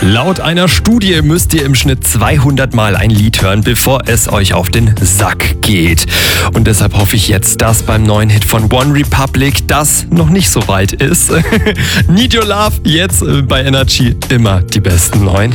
Laut einer Studie müsst ihr im Schnitt 200 Mal ein Lied hören, bevor es euch auf den Sack geht. Und deshalb hoffe ich jetzt, dass beim neuen Hit von One Republic das noch nicht so weit ist. Need Your Love, jetzt bei Energy immer die besten 9.